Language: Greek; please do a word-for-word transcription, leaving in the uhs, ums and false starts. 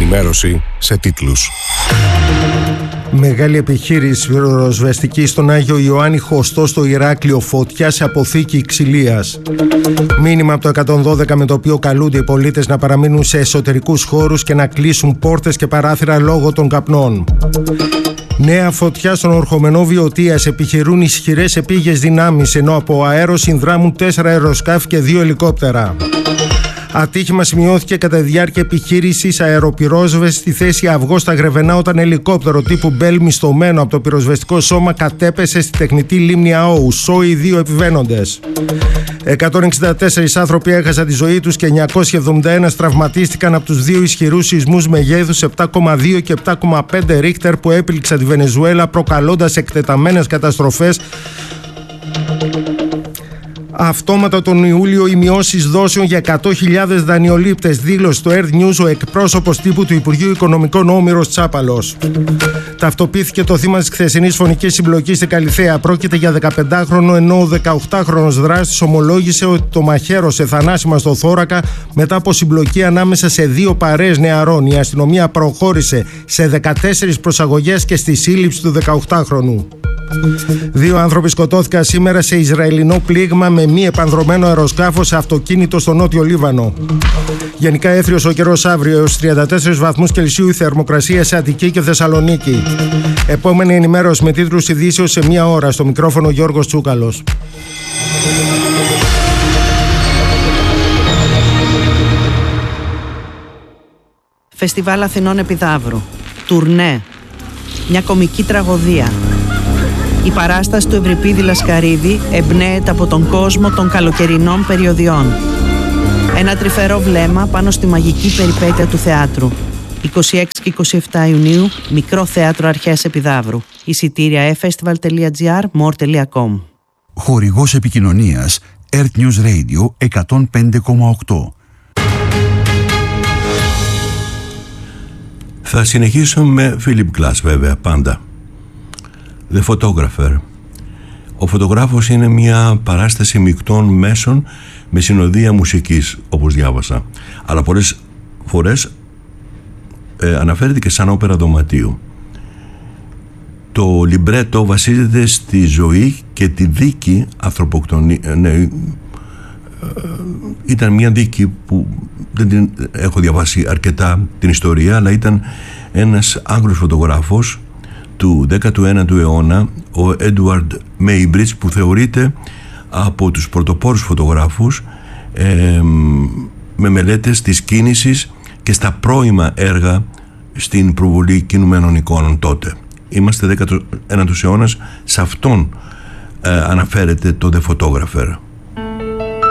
Ενημέρωση σε τίτλους. Μεγάλη επιχείρηση πυροσβεστική στον Άγιο Ιωάννη Χωστό στο Ηράκλειο, φωτιά σε αποθήκη ξυλίας. Μήνυμα από το εκατόν δώδεκα με το οποίο καλούνται οι πολίτες να παραμείνουν σε εσωτερικούς χώρους και να κλείσουν πόρτες και παράθυρα λόγω των καπνών. Νέα φωτιά στον ορχομενό Βιωτίας, επιχειρούν ισχυρές επίγειες δυνάμεις, ενώ από αέρο συνδράμουν τέσσερα αεροσκάφη και δύο ελικόπτερα. Ατύχημα σημειώθηκε κατά τη διάρκεια επιχείρησης αεροπυρόσβεσης στη θέση Αυγό στα Γρεβενά, όταν ελικόπτερο τύπου Μπέλ μισθωμένο από το πυροσβεστικό σώμα κατέπεσε στη τεχνητή λίμνη Αόου. Σώοι δύο επιβαίνοντες. εκατόν εξήντα τέσσερις άνθρωποι έχασαν τη ζωή τους και εννιακόσιοι εβδομήντα ένα τραυματίστηκαν από τους δύο ισχυρούς σεισμούς μεγέθους επτά κόμμα δύο και επτά κόμμα πέντε Ρίχτερ που έπληξαν τη Βενεζουέλα, προκαλώντας εκτεταμένες καταστροφές. Αυτόματα τον Ιούλιο οι μειώσεις δόσεων για εκατό χιλιάδες δανειολήπτες, δήλωσε στο Earth News ο εκπρόσωπος τύπου του Υπουργείου Οικονομικών Όμηρος Τσάπαλος. Ταυτοποιήθηκε το θύμα της χθεσινής φωνικής συμπλοκής στην Καλιθέα. Πρόκειται για δεκαπεντάχρονο, ενώ ο δεκαοκτάχρονος δράστης ομολόγησε ότι το μαχαίρωσε θανάσιμα στο θώρακα μετά από συμπλοκή ανάμεσα σε δύο παρέες νεαρών. Η αστυνομία προχώρησε σε δεκατέσσερις προσαγωγές και στη σύλληψη του δεκαοκτάχρονου. Δύο άνθρωποι σκοτώθηκαν σήμερα σε Ισραηλινό πλήγμα με μη επανδρωμένο αεροσκάφος σε αυτοκίνητο στο νότιο Λίβανο. Γενικά έθριος ο καιρός αύριο, έως τριάντα τέσσερις βαθμούς Κελσίου η θερμοκρασία σε Αττική και Θεσσαλονίκη. Επόμενη ενημέρωση με τίτλους ειδήσεως σε μία ώρα. Στο μικρόφωνο Γιώργος Τσούκαλος. Φεστιβάλ Αθηνών Επιδαύρου. Τουρνέ. Μια κομική τραγωδία. Η παράσταση του Ευρυπίδη Λασκαρίδη εμπνέεται από τον κόσμο των καλοκαιρινών περιοδιών. Ένα τρυφερό βλέμμα πάνω στη μαγική περιπέτεια του θεάτρου. είκοσι έξι και είκοσι επτά Ιουνίου, Μικρό Θέατρο Αρχαίας Επιδαύρου. Εισιτήρια e-festival τελεία gr, more τελεία com. Χορηγός επικοινωνίας Earth News Radio εκατόν πέντε κόμμα οκτώ. Θα συνεχίσω με Philip Glass, βέβαια, πάντα. The Photographer. Ο φωτογράφος είναι μια παράσταση μεικτών μέσων με συνοδεία μουσικής, όπως διάβασα. Αλλά πολλές φορές ε, αναφέρεται και σαν όπερα δωματίου. Το λιμπρέτο βασίζεται στη ζωή και τη δίκη ανθρωποκτονία. Ναι, ε, ήταν μια δίκη που δεν την έχω διαβάσει αρκετά την ιστορία, αλλά ήταν ένας Άγγλος φωτογράφος του δέκατου ένατου αιώνα, ο Edward Maybridge, που θεωρείται από τους πρωτοπόρους φωτογράφους ε, με μελέτες της κίνησης και στα πρώιμα έργα στην προβολή κινουμένων εικόνων τότε. Είμαστε δέκατος ένατος αιώνας, σε αυτόν ε, αναφέρεται το The Photographer.